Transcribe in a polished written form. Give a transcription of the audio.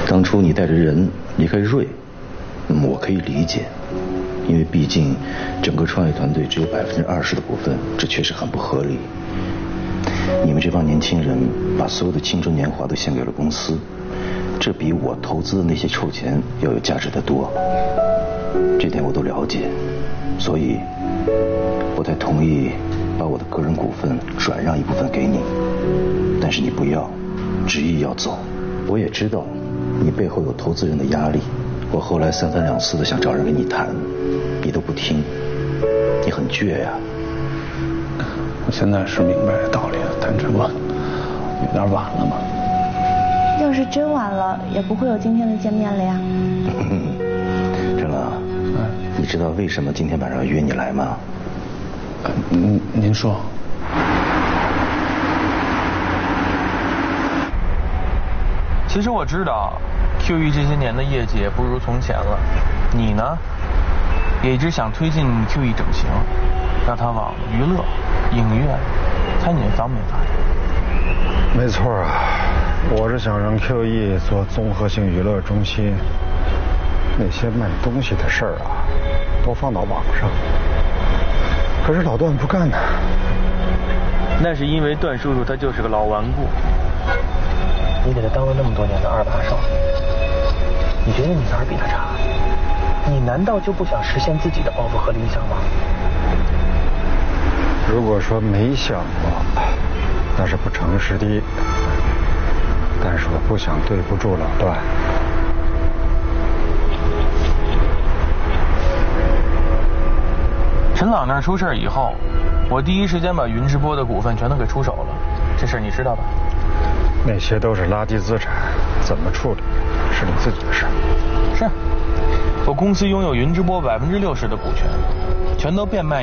当初你带着人离开瑞，那么我可以理解，因为毕竟整个创业团队只有20%的股份，这确实很不合理。你们这帮年轻人把所有的青春年华都献给了公司，这比我投资的那些臭钱要有价值得多。这点我都了解，所以我才同意把我的个人股份转让一部分给你。但是你不要，执意要走。我也知道你背后有投资人的压力，我后来3番2次的想找人跟你谈，你都不听，你很倔呀。 我现在是明白这道理了，但这不有点晚了吗？ 要是真晚了，也不会有今天的见面了呀。 陈乐，你知道为什么今天晚上约你来吗？ 您说。 其实我知道 QE 这些年的业绩也不如从前了，你呢也一直想推进 QE 整形，让它往娱乐、影院、餐饮方面发展。 没错啊，我是想让 QE 做综合性娱乐中心，那些卖东西的事儿啊都放到网上。可是老段不干呢。 那是因为段叔叔他就是个老顽固。你给他当了那么多年的二把手，你觉得你哪儿比他差？你难道就不想实现自己的抱负和理想吗？ 如果说没想过，那是不诚实的。但是我不想对不住老段。 陈老那儿出事以后，我第一时间把云直播的股份全都给出手了，这事你知道吧？ 那些都是垃圾资产，怎么处理是你自己的事。 是，我公司拥有云直播60%的股权，全都变卖。